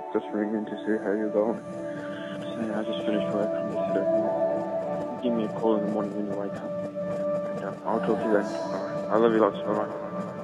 just ringing to see how you're going. So I just finished work. I'm just sitting. Give me a call in the morning when you wake up. And I'll talk to you then. Alright. I love you lots. Bye-bye.